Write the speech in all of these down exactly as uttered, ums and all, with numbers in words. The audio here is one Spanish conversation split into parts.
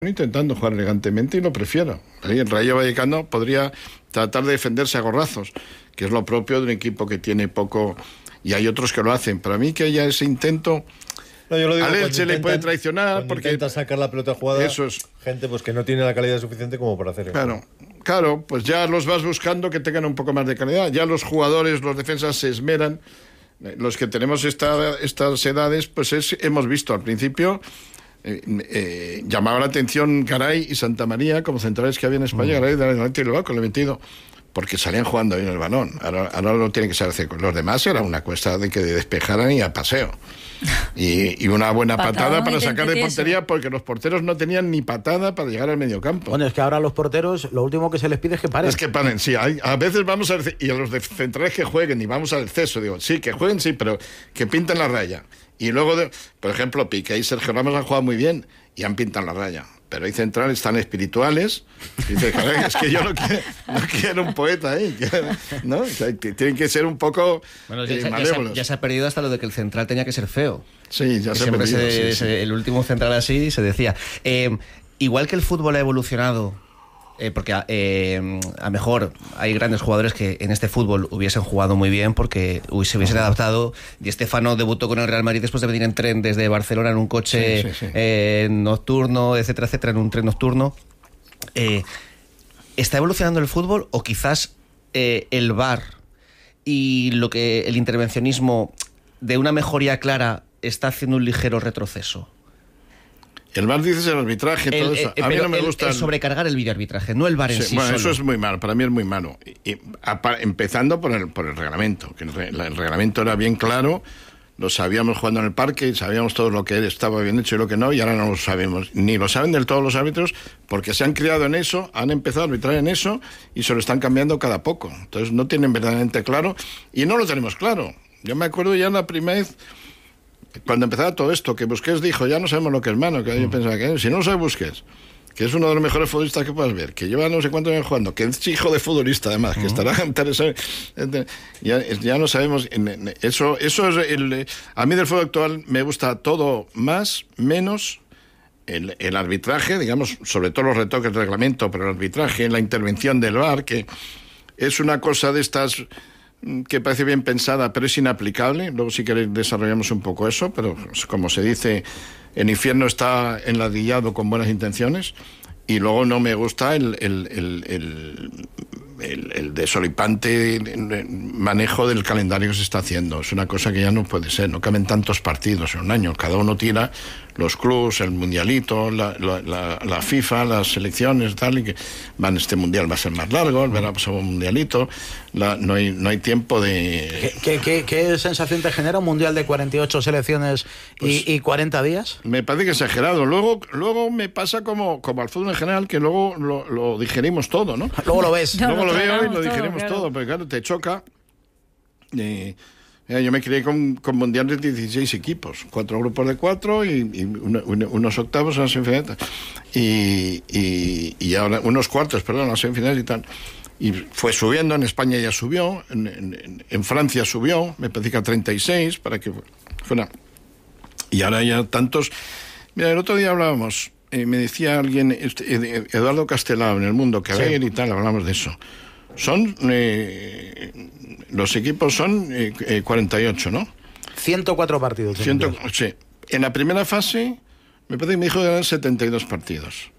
intentando jugar elegantemente y lo prefiero. Ahí el Rayo Vallecano podría tratar de defenderse a gorrazos, que es lo propio de un equipo que tiene poco, y hay otros que lo hacen. Para mí que haya ese intento, no, yo lo digo, al Elche le puede traicionar porque intenta sacar la pelota jugada, eso es, gente pues que no tiene la calidad suficiente como para hacer eso. Claro, claro, pues ya los vas buscando que tengan un poco más de calidad. Ya los jugadores, los defensas se esmeran. Los que tenemos esta, estas edades, pues es, hemos visto al principio. Eh, eh, llamaba la atención Garay y Santa María como centrales que había en España. Mm. Garay de Atleti y Bilbao, que lo he metido porque salían jugando bien el balón. Ahora, ahora lo tiene que saber hacer con los demás. Era una cuesta de que despejaran y a paseo y, y una buena patada para sacar de portería eso. Porque los porteros no tenían ni patada para llegar al mediocampo. Bueno, es que ahora los porteros lo último que se les pide es que paren. Es que paren, sí. Hay, a veces vamos a y a los de centrales que jueguen y vamos al exceso, digo, sí, que jueguen, sí, pero que pinten la raya. Y luego, de, por ejemplo, Piqué y Sergio Ramos han jugado muy bien y han pintado la raya. Pero hay centrales tan espirituales. Y dice, caray, es que yo no quiero, no quiero un poeta ahí. ¿No? O sea, que tienen que ser un poco bueno, ya, eh, ya, malévolos. Se, ya se ha perdido hasta lo de que el central tenía que ser feo. Sí, ya se ha perdido. Se, sí, se, sí. El último central así se decía. Eh, igual que el fútbol ha evolucionado, eh, porque eh, a mejor hay grandes jugadores que en este fútbol hubiesen jugado muy bien porque uy, se hubiesen adaptado. Di Stéfano debutó con el Real Madrid después de venir en tren desde Barcelona en un coche sí, sí, sí. Eh, nocturno, etcétera, etcétera, en un tren nocturno. Eh, ¿Está evolucionando el fútbol o quizás eh, el V A R y lo que el intervencionismo de una mejoría clara está haciendo un ligero retroceso? El V A R dices el arbitraje, el, todo eso. Eh, a mí no me el, gusta. El sobrecargar el videoarbitraje, no el V A R en sí, sí bueno, solo. Eso es muy malo, para mí es muy malo. Y, y, a, empezando por el, por el reglamento, que el, el reglamento era bien claro, lo sabíamos jugando en el parque, sabíamos todo lo que estaba bien hecho y lo que no, y ahora no lo sabemos. Ni lo saben del todo los árbitros, porque se han criado en eso, han empezado a arbitrar en eso, y se lo están cambiando cada poco. Entonces no tienen verdaderamente claro, y no lo tenemos claro. Yo me acuerdo ya la primera vez, cuando empezaba todo esto, que Busquets dijo, ya no sabemos lo que es mano, que yo mm. pensaba que si no lo sabe Busquets, que es uno de los mejores futbolistas que puedas ver, que lleva no sé cuántos años jugando, que es hijo de futbolista además, que mm. estará interesado, ya, ya no sabemos, eso, eso es el, a mí del fútbol actual me gusta todo más, menos el, el arbitraje, digamos, sobre todo los retoques del reglamento, pero el arbitraje, la intervención del V A R, que es una cosa de estas que parece bien pensada, pero es inaplicable. Luego si queréis desarrollamos un poco eso, pero como se dice, el infierno está enladrillado con buenas intenciones. Y luego no me gusta el, el, el, el, el, el desolipante manejo del calendario que se está haciendo. Es una cosa que ya no puede ser, no caben tantos partidos en un año, cada uno tira los clubs, el mundialito, la, la, la, la FIFA, las selecciones, tal, y que van, este mundial va a ser más largo, el verano pasado un mundialito, la, no hay no hay tiempo de... ¿Qué, qué, qué sensación te genera un mundial de cuarenta y ocho selecciones pues, y, y cuarenta días? Me parece que exagerado. Luego luego me pasa como, como al fútbol en general, que luego lo, lo digerimos todo, ¿no? Luego lo ves. No, luego lo, lo veo y lo todo, digerimos claro. todo, pero claro, te choca. Eh, Yo me crié con, con mundiales de dieciséis equipos, cuatro grupos de cuatro y, y uno, uno, unos octavos, unas semifinales y, y, y ahora unos cuartos, perdón, las semifinales y tal. Y fue subiendo, en España ya subió, en, en, en Francia subió, me parece que a treinta y seis para que fuera. Y ahora ya tantos. Mira, el otro día hablábamos, eh, me decía alguien, este, Eduardo Castelao, en El Mundo, que sí. Ayer y tal, hablamos de eso. Son, eh, los equipos son eh, eh, cuarenta y ocho, ¿no? ciento cuatro partidos. cien, sí. En la primera fase, me parece que me dijo que eran setenta y dos partidos.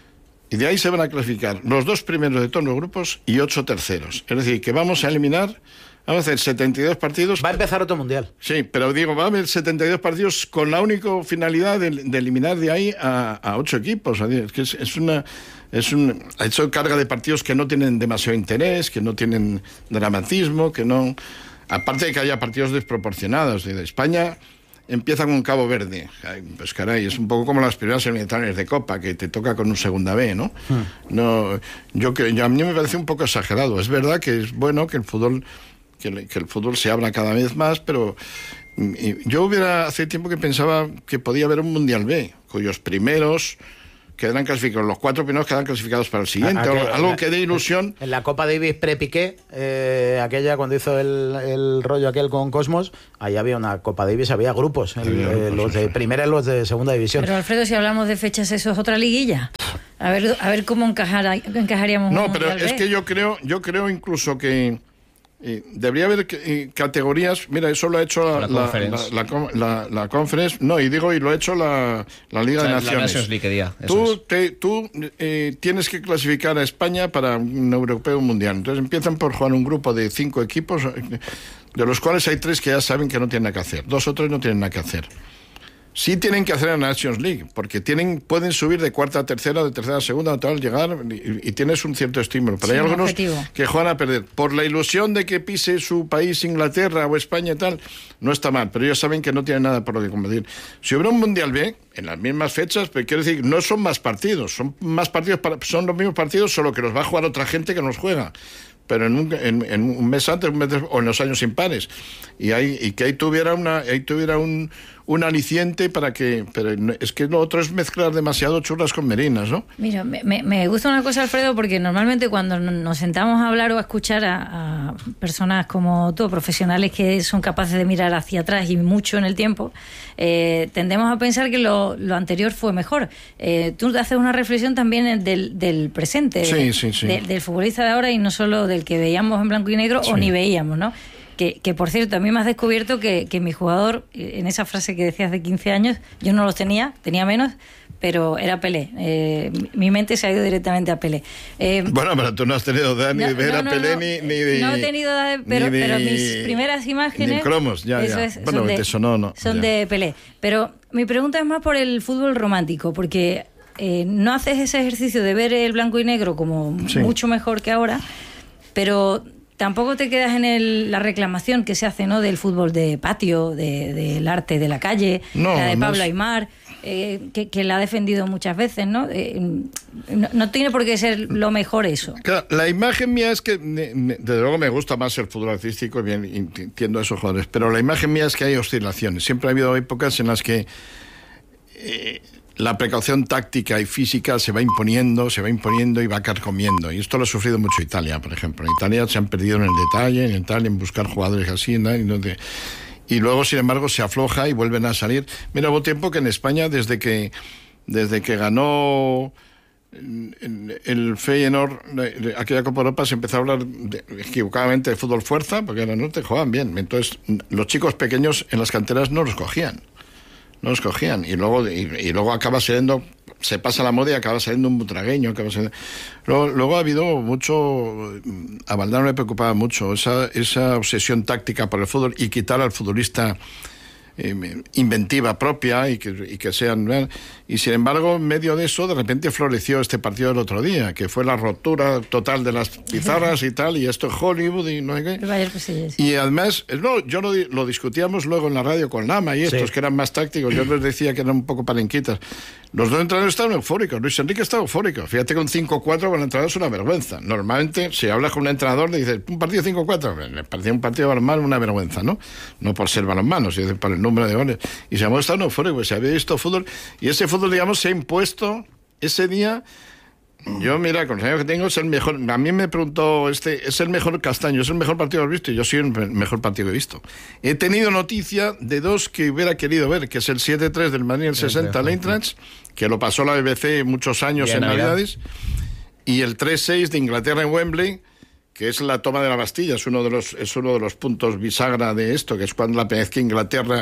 Y de ahí se van a clasificar los dos primeros de todos los grupos y ocho terceros. Es decir, que vamos a eliminar, vamos a hacer setenta y dos partidos. Va a empezar otro mundial. Sí, pero digo, va a haber setenta y dos partidos con la única finalidad de, de eliminar de ahí a, a ocho equipos. Es que es, es una... Es un, ha hecho carga de partidos que no tienen demasiado interés, que no tienen dramatismo, que no... Aparte de que haya partidos desproporcionados. De España empieza con Cabo Verde. Pues caray, es un poco como las primeras eliminatorias de Copa, que te toca con un segunda B, ¿no? Hmm. No, yo que yo, a mí me parece un poco exagerado. Es verdad que es bueno que el fútbol, que, que el fútbol se abra cada vez más, pero yo hubiera hace tiempo que pensaba que podía haber un Mundial B, cuyos primeros quedarán clasificados. Los cuatro primeros quedan clasificados para el siguiente. Aquel, algo la, que dé ilusión. En la Copa Davis pre-Piqué, eh, aquella cuando hizo el, el rollo aquel con Cosmos, ahí había una Copa Davis, había grupos, el, Había eh, grupos, los de sí. primera y los de segunda división. Pero Alfredo, si hablamos de fechas, eso es otra liguilla. A ver, a ver cómo encajara, encajaríamos. No, un pero Mundial es B. que yo creo, yo creo incluso que eh, debería haber eh, categorías. Mira, eso lo ha hecho la, La la, Conference. la, la, la, la Conference. No, y digo, y lo ha hecho la, la Liga O sea, de la Naciones. Nations League, día, eso Tú, es. te, tú eh, tienes que clasificar a España para un europeo mundial. Entonces empiezan por jugar un grupo de cinco equipos, eh, de los cuales hay tres que ya saben que no tienen nada que hacer. Dos o tres no tienen nada que hacer. Sí tienen que hacer la Nations League, porque tienen, pueden subir de cuarta a tercera, de tercera a segunda, tal, llegar, y, y tienes un cierto estímulo. Pero Sí, hay un algunos objetivo. que juegan a perder. Por la ilusión de que pise su país, Inglaterra o España y tal, no está mal, pero ellos saben que no tienen nada por lo que competir. Si hubiera un Mundial B, en las mismas fechas, pero quiero decir, no son más partidos, son más partidos, para, son los mismos partidos, solo que los va a jugar otra gente que nos juega. Pero en un, en, en un mes antes un mes después, o en los años impares. Y, ahí, y que ahí tuviera una ahí tuviera un, un aliciente para que... Pero es que lo otro es mezclar demasiado churras con merinas, ¿no? Mira, me, me, me gusta una cosa, Alfredo, porque normalmente cuando nos sentamos a hablar o a escuchar a, a personas como tú, profesionales que son capaces de mirar hacia atrás y mucho en el tiempo, eh, tendemos a pensar que lo, lo anterior fue mejor. Eh, tú haces una reflexión también del, del presente, Sí, de, sí, sí. de, del futbolista de ahora y no solo del que veíamos en blanco y negro Sí. o ni veíamos, ¿no? Que, que, por cierto, a mí me has descubierto que, que mi jugador, en esa frase que decías de quince años, yo no los tenía, tenía menos, pero era Pelé. Eh, mi mente se ha ido directamente a Pelé. Eh, Bueno, pero tú no has tenido edad ni no, de ver no, a no, Pelé no, ni, ni de... No he tenido edad, de- pero, ni de- pero mis primeras imágenes... ni cromos, ya, eso ya. es, Bueno, son, de, te sonó, no, son ya. de Pelé. Pero mi pregunta es más por el fútbol romántico, porque eh, no haces ese ejercicio de ver el blanco y negro como Sí. mucho mejor que ahora, pero... Tampoco te quedas en el, la reclamación que se hace, ¿no?, del fútbol de patio, de, del arte de la calle, No, la de no Pablo es- Aimar, eh, que, que la ha defendido muchas veces, ¿no? Eh, no? No tiene por qué ser lo mejor eso. Claro, la imagen mía es que, ne- ne- desde luego me gusta más el fútbol artístico, y bien, y entiendo a esos jugadores, pero la imagen mía es que hay oscilaciones. Siempre ha habido épocas en las que eh, la precaución táctica y física se va imponiendo, se va imponiendo y va carcomiendo. Y esto lo ha sufrido mucho Italia, por ejemplo. En Italia se han perdido en el detalle, en Italia en buscar jugadores así, ¿no? Y, donde, y luego, sin embargo, se afloja y vuelven a salir. Mira, hubo tiempo que en España, desde que, desde que ganó el Feyenoord, aquella Copa Europa, se empezó a hablar de, equivocadamente de fútbol fuerza, porque no te jugaban bien. Entonces, los chicos pequeños en las canteras no los cogían. No los cogían. Y luego, y, y luego acaba saliendo, se pasa la moda y acaba saliendo un butragueño. Acaba saliendo... luego, luego ha habido mucho, a Valdano le preocupaba mucho esa, esa obsesión táctica por el fútbol y quitar al futbolista eh, inventiva propia y que, y que sean... Y sin embargo, en medio de eso, de repente floreció este partido del otro día, que fue la ruptura total de las pizarras y tal, y esto es Hollywood y no sé qué. El Bayern, pues sí, sí. Y además, no, yo lo, lo discutíamos luego en la radio con Lama y estos Sí. que eran más tácticos, yo les decía que eran un poco palenquitas. Los dos entrenadores estaban eufóricos, Luis Enrique estaba eufórico. Fíjate que un cinco cuatro con el entrenador es una vergüenza. Normalmente, si hablas con un entrenador, le dices, un partido cinco cuatro, me parecía un partido de balonmano una vergüenza, ¿no? No por ser balonmano, sino por el número de goles. Y se había estado eufórico, se había visto fútbol, y ese fútbol, digamos, se ha impuesto ese día. Yo, mira, con los años que tengo, es el mejor. A mí me preguntó, este, es el mejor Castaño, es el mejor partido que has visto, y yo soy el me- mejor partido que he visto. He tenido noticia de dos que hubiera querido ver, que es el siete tres del Madrid y el sesenta al Eintracht, que lo pasó la B B C muchos años Y en en Navidad. Navidades, y el tres seis de Inglaterra en Wembley, que es la toma de la Bastilla, es uno de los, es uno de los puntos bisagra de esto, que es cuando la primera vez que Inglaterra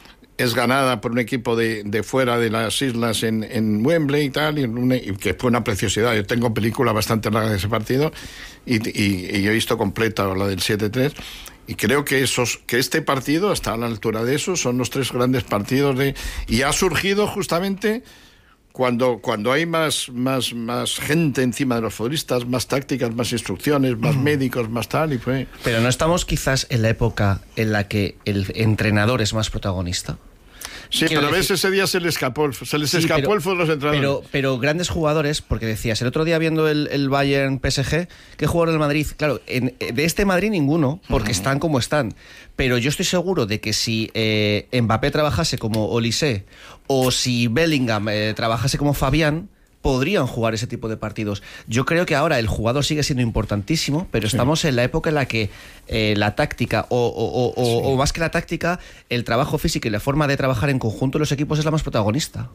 es ganada por un equipo de, de fuera de las islas en, en Wembley y tal, y, una, y que fue una preciosidad. Yo tengo película bastante larga de ese partido y, y, y he visto completa la del siete tres, y creo que esos que este partido está a la altura de eso, son los tres grandes partidos de, y ha surgido justamente cuando, cuando hay más, más, más gente encima de los futbolistas, más tácticas, más instrucciones, más médicos, más tal, y fue... Pero no estamos quizás en la época en la que el entrenador es más protagonista. Sí, Quiero pero ves, decir- ese día se les escapó, el- se les Sí, escapó pero- el fútbol a los entrenadores. Pero, pero grandes jugadores, porque decías, el otro día viendo el, el Bayern P S G, ¿qué jugador del Madrid? Claro, en, de este Madrid ninguno, porque están como están. Pero yo estoy seguro de que si eh, Mbappé trabajase como Olise o si Bellingham eh, trabajase como Fabián, podrían jugar ese tipo de partidos. Yo creo que ahora el jugador sigue siendo importantísimo, pero sí. estamos en la época en la que eh, la táctica, o, o, o, sí. o más que la táctica, el trabajo físico y la forma de trabajar en conjunto en los equipos es la más protagonista.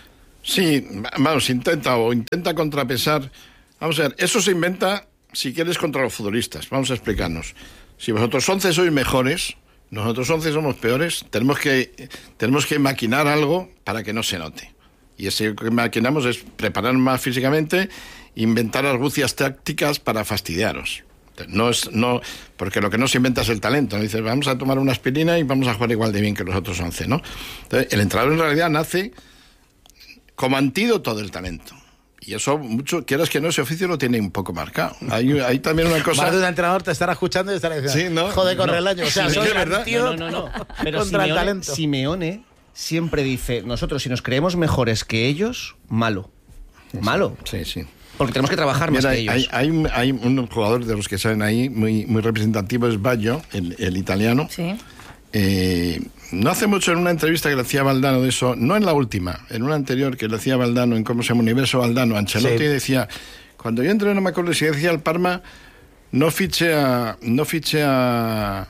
Sí, vamos, intenta o intenta contrapesar. Vamos a ver, eso se inventa, si quieres, contra los futbolistas. Vamos a explicarnos. Si vosotros once sois mejores, nosotros once somos peores, tenemos que, tenemos que maquinar algo para que no se note. Y ese que maquinamos es preparar más físicamente, inventar argucias tácticas para fastidiaros. No es, no, porque lo que no se inventa es el talento. ¿No? Dices, vamos a tomar una aspirina y vamos a jugar igual de bien que los otros once, ¿no? Entonces, el entrenador en realidad nace como antídoto del talento. Y eso, mucho, quieras que no, ese oficio lo tiene un poco marcado. Hay, hay también una cosa... Más de un entrenador te estará escuchando y estará diciendo, sí, ¿no? joder, corre no. el año. O sea, sí, soy verdad. antídoto No, no, no, no. Pero contra Simeone, el talento. Simeone siempre dice, nosotros si nos creemos mejores que ellos, malo. Malo. Sí, sí. Porque tenemos que trabajar Mira, más hay, que ellos. Hay, un, hay un jugador de los que salen ahí muy, muy representativo, es Baggio, el, el italiano. Sí. Eh, no hace mucho, en una entrevista que le hacía Valdano de eso, no en la última, en una anterior que le hacía Valdano en cómo se llama Universo Valdano, Ancelotti, sí. decía, cuando yo entré, no me acuerdo si decía al Parma, no fiché a no fiché a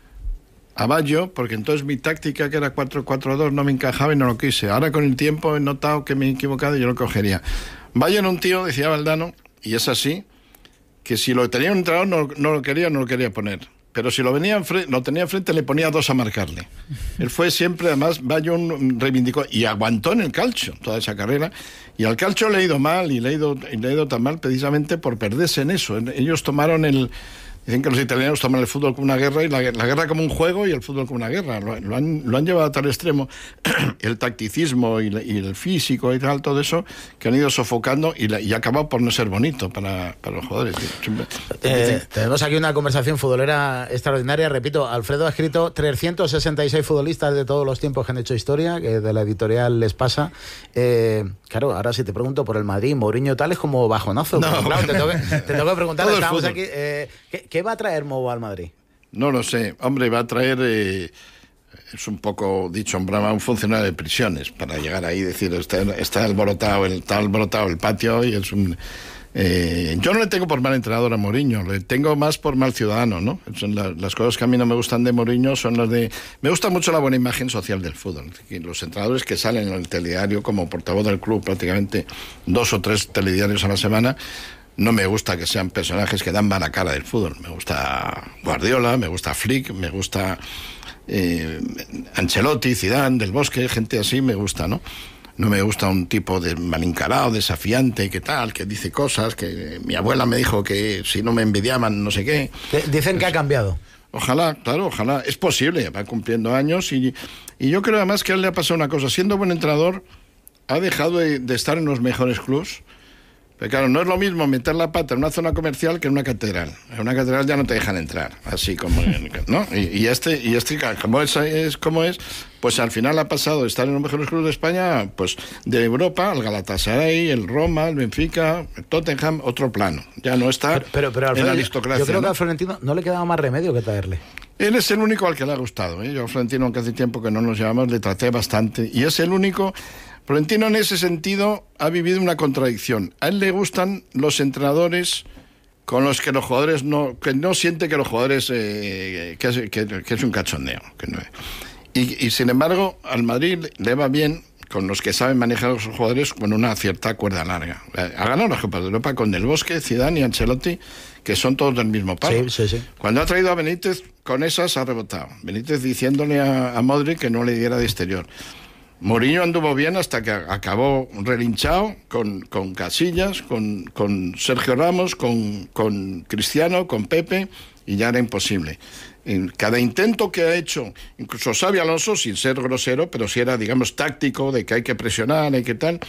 a Baggio, porque entonces mi táctica, que era cuatro cuatro dos, no me encajaba y no lo quise. Ahora con el tiempo he notado que me he equivocado y yo lo cogería. Baggio era un tío, decía Valdano, y es así, que si lo tenía un entrenador no, no lo quería, no lo quería poner. Pero si lo, venía enfrente, lo tenía enfrente, le ponía dos a marcarle. Él fue siempre, además, Baggio reivindicó y aguantó en el calcio toda esa carrera. Y al calcio le ha ido mal, y le ha ido, y le ha ido tan mal precisamente por perderse en eso. Ellos tomaron el... Dicen que los italianos toman el fútbol como una guerra y la, la guerra como un juego y el fútbol como una guerra. Lo, lo, han, lo han llevado a tal extremo, el tacticismo y, la, y el físico y tal, todo eso, que han ido sofocando y, la, y ha acabado por no ser bonito para, para los jugadores. Eh, tenemos aquí una conversación futbolera extraordinaria. Repito, Alfredo ha escrito trescientos sesenta y seis futbolistas de todos los tiempos que han hecho historia, que de la editorial Les Pasa. Eh, claro, ahora si te pregunto por el Madrid, Mourinho tal, es como bajonazo. No, claro, te tengo que, te tengo que preguntar, todo estamos aquí... Eh, ¿qué, ¿Qué va a traer Mou al Madrid? No lo sé. Hombre, va a traer... Eh, es un poco dicho en broma, un funcionario de prisiones para llegar ahí y decir, está, está alborotado, el, está alborotado el patio y es un... Eh, yo no le tengo por mal entrenador a Mourinho, le tengo más por mal ciudadano, ¿no? Son la, las cosas que a mí no me gustan de Mourinho son las de... Me gusta mucho la buena imagen social del fútbol. Los entrenadores que salen en el telediario como portavoz del club prácticamente dos o tres telediarios a la semana, no me gusta que sean personajes que dan mala cara del fútbol. Me gusta Guardiola, me gusta Flick, me gusta eh, Ancelotti, Zidane, Del Bosque, gente así me gusta, ¿no? No me gusta un tipo de mal encarado, desafiante, que tal, que dice cosas, que mi abuela me dijo que si no me envidiaban, no sé qué. Dicen que ha cambiado. Ojalá, claro, ojalá. Es posible, va cumpliendo años y, y yo creo además que a él le ha pasado una cosa. Siendo buen entrenador, ha dejado de, de estar en los mejores clubs. Pero claro, no es lo mismo meter la pata en una zona comercial que en una catedral. En una catedral ya no te dejan entrar, así como, ¿no? Y, y este, y este como es, es como es, pues al final ha pasado de estar en los mejores clubes de España, pues de Europa, al Galatasaray, el Roma, el Benfica, el Tottenham, otro plano. Ya no está pero, pero, pero en Alfredo, la aristocracia. Yo creo que ¿no? a Florentino no le quedaba más remedio que traerle. Él es el único al que le ha gustado, ¿eh? Yo a Florentino, aunque hace tiempo que no nos llamamos, le traté bastante. Y es el único... Florentino en ese sentido ha vivido una contradicción. A él le gustan los entrenadores con los que los jugadores no, que no siente que los jugadores eh, que, es, que, que es un cachondeo. Que no, y, y sin embargo al Madrid le va bien con los que saben manejar a los jugadores con una cierta cuerda larga. Ha ganado la Copa de Europa con Del Bosque, Zidane y Ancelotti, que son todos del mismo palo. Sí, sí, sí. Cuando ha traído a Benítez, con esas ha rebotado. Benítez diciéndole a, a Modric que no le diera de exterior. Mourinho anduvo bien hasta que acabó relinchado con, con Casillas, con, con Sergio Ramos, con, con Cristiano, con Pepe, y ya era imposible. En cada intento que ha hecho, incluso Xabi Alonso, sin ser grosero, pero si era, digamos, táctico, de que hay que presionar, hay que tal,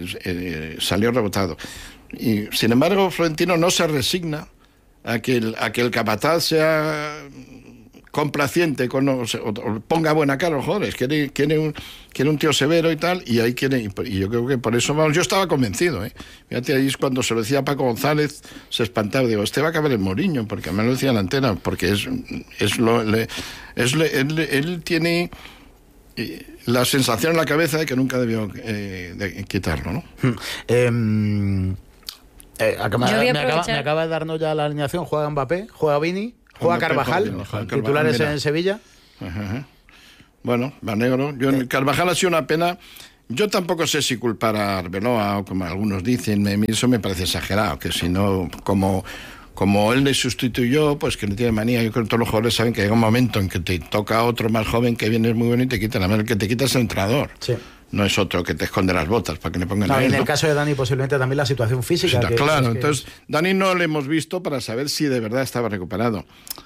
eh, salió rebotado. Y, sin embargo, Florentino no se resigna a que el, a que el capataz sea... complaciente, con, o, o ponga buena cara a los jugadores, quiere, quiere, un, quiere un tío severo y tal, y ahí quiere, y yo creo que por eso, vamos, yo estaba convencido, ¿eh? Fíjate, ahí es cuando se lo decía a Paco González, se espantaba, digo, este va a acabar en Mourinho, porque me lo decía en la antena, porque es, es lo, le, es le, él, él tiene y la sensación en la cabeza de que nunca debió eh, de quitarlo, ¿no? eh, eh, acaba, Yo voy a me, acaba, aprovechar- me acaba de darnos ya la alineación. Juega Mbappé, juega Vini, juega Mbappé, Carvajal, juega Vini, juega titulares Carvajal, mira. en Sevilla. Ajá, ajá. Bueno, va negro. Yo, en Carvajal ha sido una pena. Yo tampoco sé si culpar a Arbeloa o como algunos dicen. Me, eso me parece exagerado, que si no, como, como él le sustituyó, pues que le tiene manía. Yo creo que todos los jugadores saben que llega un momento en que te toca otro más joven que viene muy bueno y te quita la mano. El que te quita es el entrenador. Sí. No es otro que te esconde las botas para que le pongan No, a y él, en el ¿no? caso de Dani, posiblemente también la situación física. Está que- claro, es que- entonces Dani no le hemos visto para saber si de verdad estaba recuperado.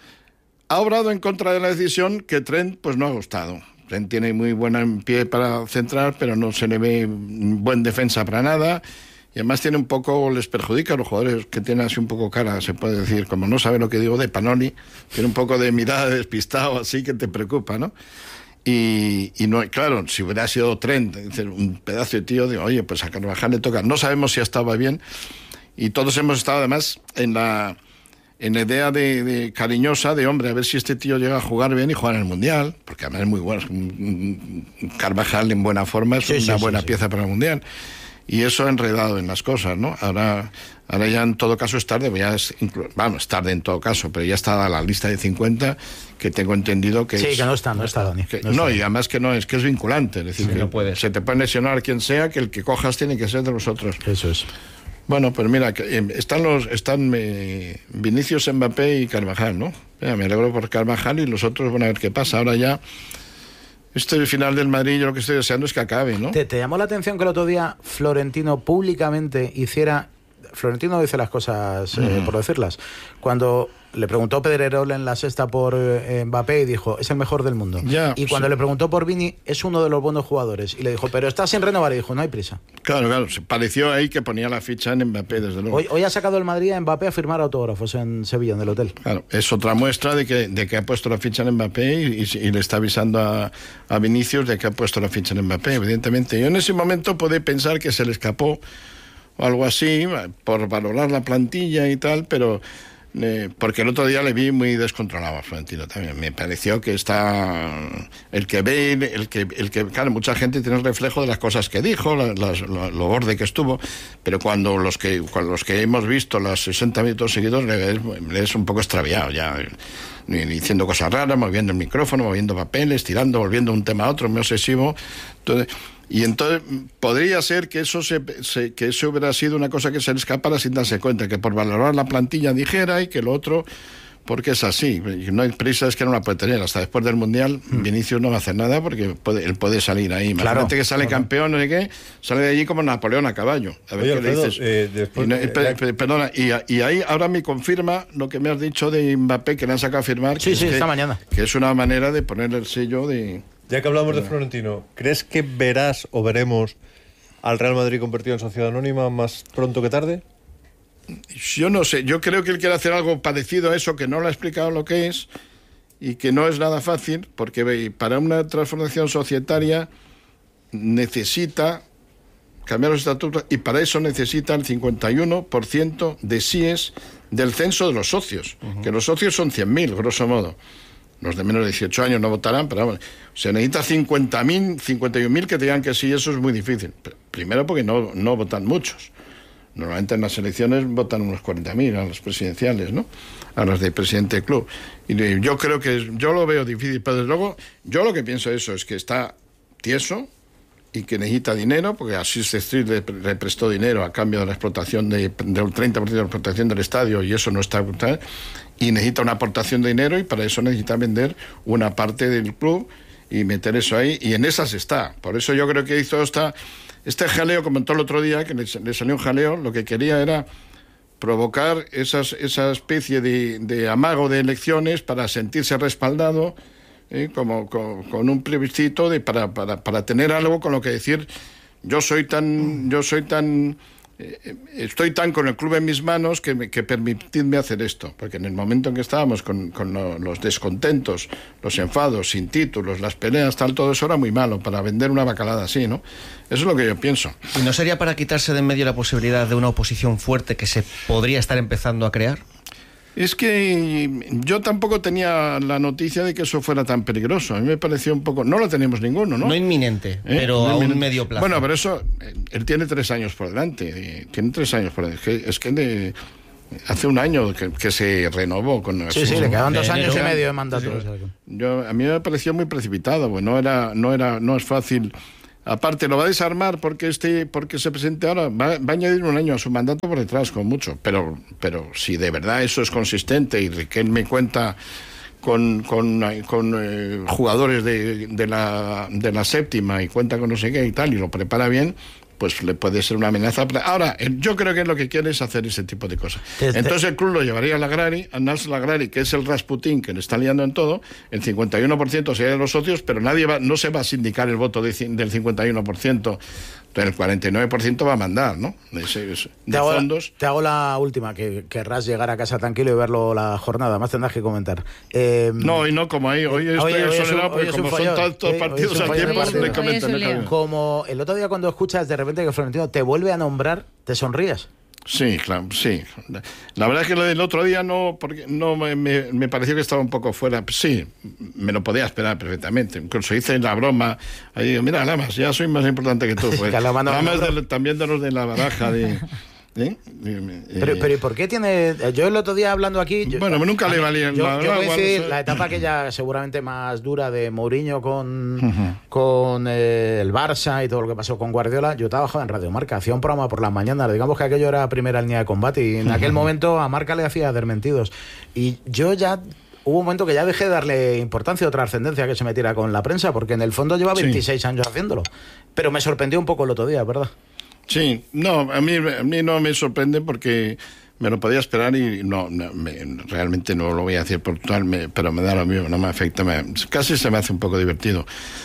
Ha obrado en contra de la decisión que Trent pues no ha gustado. Trent tiene muy buena en pie para centrar, pero no se le ve buen defensa para nada. Y además tiene un poco, les perjudica a los jugadores que tienen así un poco cara, se puede decir, como no sabe lo que digo de Panoli, tiene un poco de mirada de despistado, así que te preocupa, ¿no? Y, y no, claro, si hubiera sido Trent, un pedazo de tío, digo, oye, pues a Carvajal le toca. No sabemos si estaba bien. Y todos hemos estado además en la, en la idea de, de cariñosa de, hombre, a ver si este tío llega a jugar bien y jugar en el Mundial, porque además es muy bueno. Es un, un Carvajal en buena forma es Sí, una sí, buena sí, sí. pieza para el Mundial. Y eso ha enredado en las cosas, ¿no? Ahora, ahora ya en todo caso es tarde, ya es, inclu- vamos, es tarde en todo caso, pero ya está la lista de cincuenta que tengo entendido que Sí, es... que no está, no está Dani. que- no no, está. y además que no, es que es vinculante, es decir, Sí, que no puedes. se te puede lesionar quien sea, que el que cojas tiene que ser de los otros. Eso es. Bueno, pues mira, que, eh, están los están eh, Vinicius, Mbappé y Carvajal, ¿no? Mira, me alegro por Carvajal y los otros, bueno, a ver qué pasa. Ahora ya, este final del Madrid, yo lo que estoy deseando es que acabe, ¿no? ¿Te, te llamó la atención que el otro día Florentino públicamente hiciera... Florentino dice las cosas, eh, Ujú. por decirlas. Cuando le preguntó Pedrerol en la sexta por eh, Mbappé y dijo, es el mejor del mundo. Ya, y cuando sí. le preguntó por Vini, es uno de los buenos jugadores. Y le dijo, pero está sin renovar. Y dijo, no hay prisa. Claro, claro, se pareció ahí que ponía la ficha en Mbappé, desde luego. Hoy, hoy ha sacado el Madrid a Mbappé a firmar autógrafos en Sevilla, en el hotel. Claro, es otra muestra de que, de que ha puesto la ficha en Mbappé y, y- y le está avisando a, a Vinicius de que ha puesto la ficha en Mbappé, evidentemente. Yo en ese momento pude pensar que se le escapó o algo así, por valorar la plantilla y tal, pero eh, porque el otro día le vi muy descontrolado a Florentino también. Me pareció que está el que ve, el que, el que claro, mucha gente tiene el reflejo de las cosas que dijo, la- las- lo, lo borde que estuvo, pero cuando los que cuando los que hemos visto los sesenta minutos seguidos le ves, le ves un poco extraviado ya, eh, diciendo cosas raras, moviendo el micrófono, moviendo papeles, tirando, volviendo de un tema a otro, muy obsesivo. Entonces, y entonces podría ser que eso se, se- que eso hubiera sido una cosa que se le escapara sin darse cuenta, que por valorar la plantilla dijera y que lo otro, porque es así. Y no hay prisa, es que no la puede tener. Hasta después del Mundial, Vinicius no va a hacer nada porque puede, él puede salir ahí. Imagínate Claro, que sale claro. campeón, no sé qué, sale de allí como Napoleón a caballo. A ver Oye, qué Alfredo, le dices. eh, después- Y no- eh, pe- ya- pe- perdona, y, y ahí ahora me confirma lo que me has dicho de Mbappé, que le han sacado a firmar. Sí, que es sí, que- esta mañana. Que es una manera de ponerle el sello de... Ya que hablamos de Florentino, ¿crees que verás o veremos al Real Madrid convertido en sociedad anónima más pronto que tarde? Yo no sé, yo creo que él quiere hacer algo parecido a eso, que no le ha explicado lo que es y que no es nada fácil, porque ve, para una transformación societaria necesita cambiar los estatutos y para eso necesita el cincuenta y uno por ciento de síes del censo de los socios, que los socios son cien mil, grosso modo. Los de menos de dieciocho años no votarán, pero vamos, se necesita cincuenta mil, cincuenta y un mil que te digan que sí, eso es muy difícil. Primero porque no, no votan muchos. Normalmente en las elecciones votan unos cuarenta mil a las presidenciales, ¿no? A las de presidente del club. Y yo creo que, yo lo veo difícil, pero desde luego, yo lo que pienso de eso es que está tieso y que necesita dinero, porque a Sixth Street le, le prestó dinero a cambio de la explotación de, del treinta por ciento de la explotación del estadio y eso no está, y necesita una aportación de dinero y para eso necesita vender una parte del club y meter eso ahí, y en esas está. Por eso yo creo que hizo esta, este jaleo, comentó el otro día, que le, le salió un jaleo, lo que quería era provocar esas, esa especie de, de amago de elecciones para sentirse respaldado, ¿eh? como con, con un plebiscito de, para, para, para tener algo con lo que decir, yo soy tan, yo soy tan, eh, estoy tan con el club en mis manos que, me, que permitidme hacer esto, porque en el momento en que estábamos con, con lo, los descontentos, los enfados, sin títulos, las peleas, tal, todo eso era muy malo para vender una bacalada así, ¿no? Eso es lo que yo pienso. ¿Y no sería para quitarse de en medio la posibilidad de una oposición fuerte que se podría estar empezando a crear? Es que yo tampoco tenía la noticia de que eso fuera tan peligroso. A mí me pareció un poco... No lo tenemos ninguno, ¿no? No inminente, ¿Eh? pero no a inminente. un medio plazo. Bueno, pero eso... Él tiene tres años por delante. Tiene tres años por delante. Es que, es que de, hace un año que, que se renovó con... Sí, sí, le quedaban dos años y medio de mandato. Sí, yo, a mí me pareció muy precipitado. Pues no, era, no, era, no es fácil... Aparte, lo va a desarmar porque este porque se presente ahora. Va, va a añadir un año a su mandato por detrás, con mucho. Pero pero si de verdad eso es consistente y Riquelme cuenta con, con, con eh, jugadores de, de, la, de la séptima y cuenta con no sé qué y tal, y lo prepara bien, pues le puede ser una amenaza. Ahora, yo creo que lo que quiere es hacer ese tipo de cosas. Entonces el club lo llevaría a Lagrari, a Nasser Lagrari, que es el Rasputín que le está liando en todo. El cincuenta y uno por ciento serían los socios, pero nadie va, no se va a sindicar el voto de, del cincuenta y uno por ciento. Entonces el cuarenta y nueve por ciento va a mandar, ¿no? De, ese, de te, hago, fondos. Te hago la última, que querrás llegar a casa tranquilo y verlo la jornada. Más tendrás que comentar. Eh, no, hoy no, como ahí. Hoy estoy exonerado porque como son todos, todos partidos al tiempo, no le comento. Como el otro día cuando escuchas de repente que Florentino te vuelve a nombrar, ¿te sonríes? Sí, claro, sí. La verdad es que lo del otro día no, porque no me, me, me pareció que estaba un poco fuera. Sí, me lo podía esperar perfectamente. Incluso hice la broma. Ahí digo, mira, Lamas, ya soy más importante que tú. Pues. Lamas de, también de los de la baraja de... ¿Eh? Pero, pero ¿y por qué tiene...? Yo el otro día hablando aquí... Yo, bueno, nunca le valía... Yo, yo voy a decir, la etapa aquella seguramente más dura de Mourinho con, uh-huh. con eh, el Barça y todo lo que pasó con Guardiola, yo trabajaba en Radio Marca, hacía un programa por las mañanas, digamos que aquello era primera línea de combate y en uh-huh. aquel momento a Marca le hacía desmentidos. Y yo ya... Hubo un momento que ya dejé de darle importancia o trascendencia que se metiera con la prensa, porque en el fondo lleva veintiséis sí. años haciéndolo. Pero me sorprendió un poco el otro día, ¿verdad? Sí, no, a mí, a mí no me sorprende porque me lo podía esperar y no, no me, realmente no lo voy a decir por tal, me, pero me da lo mismo, no me afecta, me, casi se me hace un poco divertido.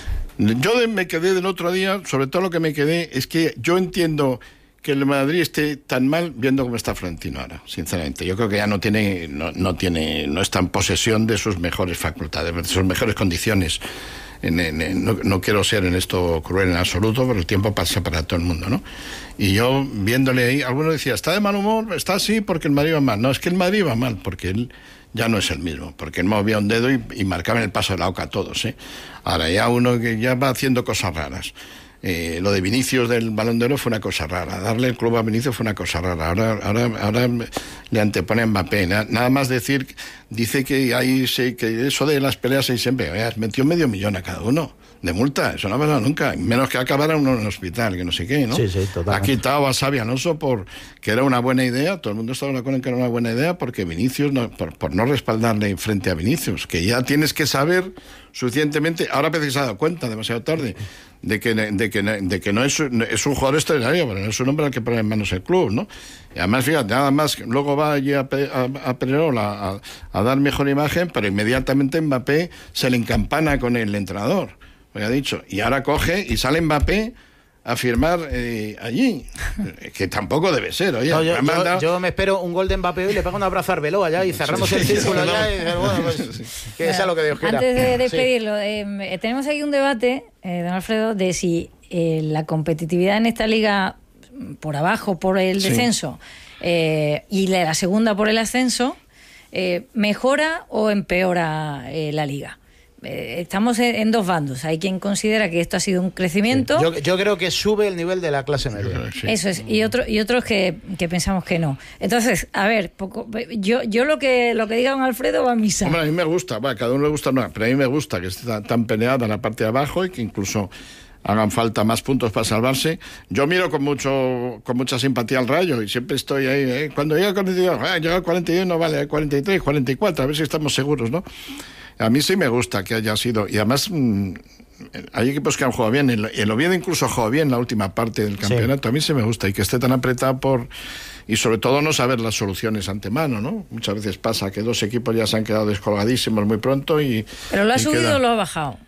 Yo de, me quedé del otro día, sobre todo lo que me quedé es que yo entiendo que el Madrid esté tan mal viendo cómo está Florentino ahora, sinceramente. Yo creo que ya no tiene, no, no tiene, no está en posesión de sus mejores facultades, de sus mejores condiciones. En, en, en, no, no quiero ser en esto cruel en absoluto, pero el tiempo pasa para todo el mundo, ¿no? Y yo viéndole ahí, alguno decía, está de mal humor, está así porque el Madrid va mal. No, es que el Madrid va mal porque él ya no es el mismo, porque él movía un dedo y, y marcaba en el paso de la oca a todos, ¿eh? Ahora ya uno que ya va haciendo cosas raras. Eh, lo de Vinicius del Balón de Oro fue una cosa rara, darle el club a Vinicius fue una cosa rara, ahora ahora ahora le antepone a Mbappé, nada, nada más decir, dice que ahí se, que eso de las peleas ahí siempre, oye, metió medio millón a cada uno de multa, eso no ha pasado nunca, menos que acabara uno en un hospital, que no sé qué, ¿no? Sí, sí, totalmente. Ha quitado a Xabi Alonso por que era una buena idea, todo el mundo estaba de acuerdo en que era una buena idea, porque Vinicius, no, por, por no respaldarle frente a Vinicius, que ya tienes que saber suficientemente, ahora parece que se ha dado cuenta demasiado tarde, de que, de que, de que no es, es un jugador extraordinario, pero no es un hombre al que poner en manos el club, ¿no? Y además, fíjate, nada más, luego va allí a, a, a Pedrerol a, a, a dar mejor imagen, pero inmediatamente Mbappé se le encampana con el entrenador, lo que ha dicho, y ahora coge y sale Mbappé a firmar eh, allí, que tampoco debe ser, oye. No, yo, me yo, mandado... yo me espero un gol de Mbappé y le pego un abrazo a Arbeloa allá y cerramos sí, sí, el círculo sí, allá y bueno, pues que sea lo que Dios quiera. Antes de despedirlo, sí. eh, tenemos aquí un debate, eh, don Alfredo, de si eh, la competitividad en esta liga por abajo por el sí. descenso eh, y la, la segunda por el ascenso eh, mejora o empeora eh, la liga. Estamos en dos bandos. Hay quien considera que esto ha sido un crecimiento. Sí. Yo, yo creo que sube el nivel de la clase media. Sí. Eso es. Y, otro, y otros que, que pensamos que no. Entonces, a ver, poco, yo, yo lo que lo que diga don Alfredo va a misa. Hombre, a mí me gusta, va, cada uno le gusta, no, pero a mí me gusta que esté tan peleada la parte de abajo y que incluso hagan falta más puntos para salvarse. Yo miro con mucho con mucha simpatía al Rayo y siempre estoy ahí. ¿eh? Cuando llega al cuarenta y dos, ah, llega al cuarenta y uno, vale, cuarenta y tres, cuarenta y cuatro, a ver si estamos seguros, ¿no? A mí sí me gusta que haya sido, y además mmm, hay equipos que han jugado bien, el, el Oviedo incluso jugó bien la última parte del campeonato, sí. A mí sí me gusta, y que esté tan apretado por, y sobre todo no saber las soluciones antemano, ¿no? Muchas veces pasa que dos equipos ya se han quedado descolgadísimos muy pronto y... ¿Pero lo ha subido queda... o lo ha bajado?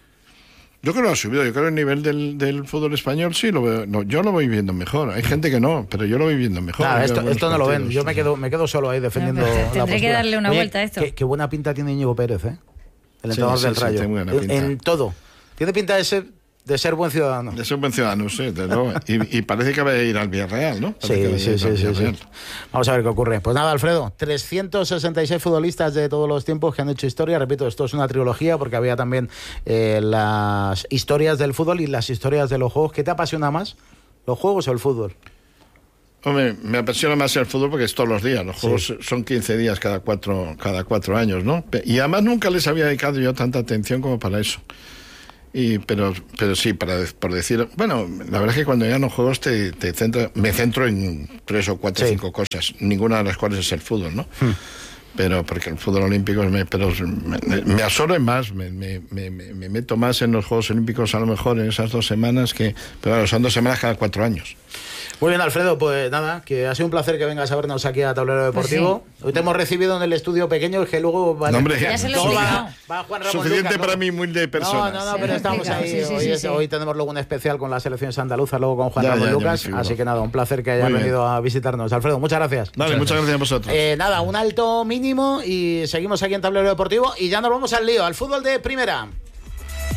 Yo creo que lo ha subido, yo creo que el nivel del, del fútbol español sí, lo veo, no, yo lo voy viendo mejor. Hay gente que no, pero yo lo voy viendo mejor. Nah, esto esto no lo ven, yo me quedo, me quedo solo ahí defendiendo no, la Tendré que darle una Oye, vuelta a esto. Qué, qué buena pinta tiene Íñigo Pérez, ¿eh? El entrenador sí, del sí, Rayo. Sí, en todo. Tiene pinta de ser De ser buen ciudadano. De ser buen ciudadano, sí, desde luego. Y, y parece que va a ir al Villarreal, ¿no? Sí, sí, sí, sí, sí. Vamos a ver qué ocurre. Pues nada, Alfredo, trescientos sesenta y seis futbolistas de todos los tiempos que han hecho historia. Repito, esto es una trilogía porque había también eh, las historias del fútbol y las historias de los juegos. ¿Qué te apasiona más? ¿Los juegos o el fútbol? Hombre, me apasiona más el fútbol porque es todos los días. Los juegos sí. son quince días cada cuatro, cada cuatro años, ¿no? Y además nunca les había dedicado yo tanta atención como para eso. Y, pero, pero sí, para, por decir... Bueno, la verdad es que cuando llegan los juegos te, te centra, me centro en tres o cuatro o sí. cinco cosas, ninguna de las cuales es el fútbol, ¿no? Hmm. Pero porque el fútbol olímpico me, pero me, me absorbe más, me, me, me, me meto más en los Juegos Olímpicos a lo mejor en esas dos semanas, que pero bueno, son dos semanas cada cuatro años. Muy bien, Alfredo, pues nada, que ha sido un placer que vengas a vernos aquí a Tablero Deportivo. Pues sí. Hoy te hemos recibido en el estudio pequeño, es que luego va, no, hombre, ya se lo va, va Juan Ramón suficiente Lucas, para ¿no? mí muy de personas. No, no, no, sí, pero estamos ahí. Sí, sí, hoy, sí, es, sí. hoy tenemos luego un especial con las selecciones andaluzas, luego con Juan ya, Ramón ya, Lucas. ya Así que nada, un placer que hayas venido a visitarnos. Alfredo, muchas gracias. Vale, muchas gracias a vosotros. Eh, nada, un alto mínimo y seguimos aquí en Tablero Deportivo y ya nos vamos al lío, al fútbol de primera.